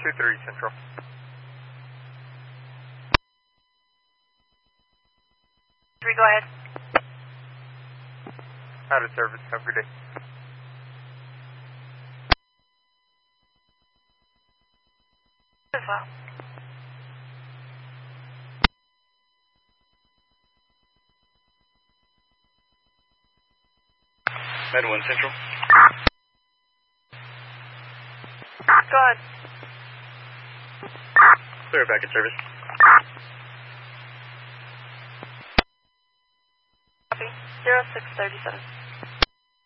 230 Central. Three, go ahead. Out of service. Have a good day. As well. Med 1 Central. Go ahead. Clear back in service. Copy. 0637.